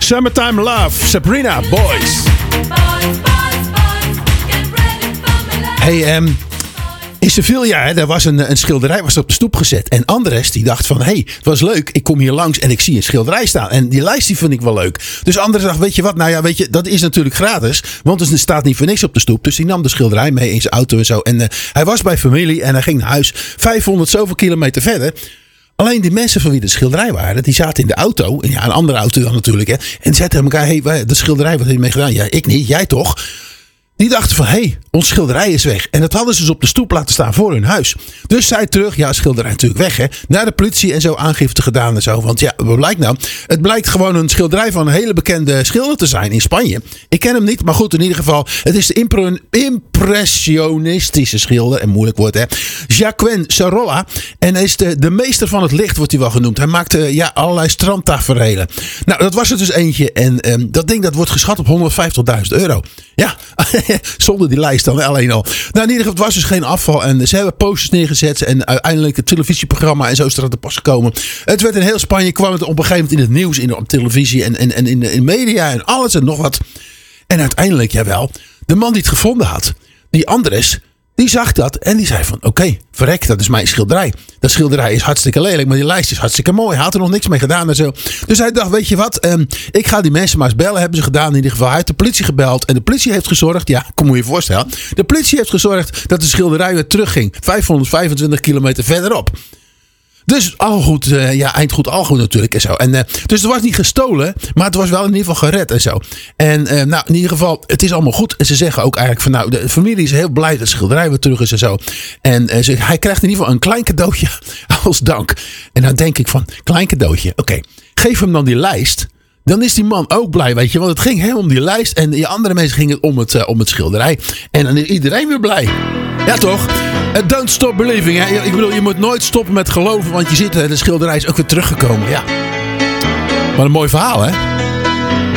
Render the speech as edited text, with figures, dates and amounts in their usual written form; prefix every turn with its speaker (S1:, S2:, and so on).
S1: Summertime Love, Sabrina, Boys. Hey, in Sevilla, daar was een schilderij was op de stoep gezet. En Andres die dacht van, hey, het was leuk. Ik kom hier langs en ik zie een schilderij staan. En die lijst die vind ik wel leuk. Dus Andres dacht, weet je wat? Nou ja, weet je, dat is natuurlijk gratis. Want er staat niet voor niks op de stoep. Dus die nam de schilderij mee in zijn auto en zo. En hij was bij familie en hij ging naar huis 500 zoveel kilometer verder. Alleen die mensen van wie de schilderij waren, die zaten in de auto. Ja, een andere auto dan natuurlijk. Hè, en die zeiden tegen elkaar, hey, dat schilderij, wat heb je mee gedaan? Ja, ik niet, jij toch? Die dachten van, hey, ons schilderij is weg. En dat hadden ze dus op de stoep laten staan voor hun huis. Dus zij terug, ja, schilderij natuurlijk weg, hè. Naar de politie en zo aangifte gedaan en zo. Want ja, wat blijkt nou? Het blijkt gewoon een schilderij van een hele bekende schilder te zijn in Spanje. Ik ken hem niet, maar goed, in ieder geval. Het is de impressionistische schilder, en moeilijk woord, hè. Joaquín Sorolla. En hij is de meester van het licht, wordt hij wel genoemd. Hij maakte allerlei strandtaferelen. Nou, dat was er dus eentje. En dat ding dat wordt geschat op €150.000. Ja, zonder die lijst dan alleen al. Nou, in ieder geval, het was dus geen afval. En ze hebben posters neergezet. En uiteindelijk het televisieprogramma en zo is er aan de pas gekomen. Het werd in heel Spanje, kwam het op een gegeven moment in het nieuws, op televisie en in de media en alles en nog wat. En uiteindelijk, jawel, de man die het gevonden had, die Andres, die zag dat en die zei van, oké, verrek, dat is mijn schilderij. Dat schilderij is hartstikke lelijk, maar die lijst is hartstikke mooi. Hij had er nog niks mee gedaan en zo. Dus hij dacht, weet je wat, ik ga die mensen maar eens bellen. Hebben ze gedaan in ieder geval. Hij heeft de politie gebeld en de politie heeft gezorgd, ja, kom je je voorstellen. De politie heeft gezorgd dat de schilderij weer terugging. 525 kilometer verderop. Dus al goed, eind goed, al goed natuurlijk en zo. En, dus het was niet gestolen, maar het was wel in ieder geval gered en zo. En nou, in ieder geval, het is allemaal goed. En ze zeggen ook eigenlijk van, nou, de familie is heel blij dat het schilderij weer terug is en zo. En hij krijgt in ieder geval een klein cadeautje als dank. En dan denk ik van, klein cadeautje, oké, geef hem dan die lijst. Dan is die man ook blij, weet je. Want het ging helemaal om die lijst. En die andere mensen gingen om het schilderij. En dan is iedereen weer blij. Ja, toch? Don't stop believing. Hè? Ik bedoel, je moet nooit stoppen met geloven. Want je ziet, de schilderij is ook weer teruggekomen. Ja. Wat een mooi verhaal, hè?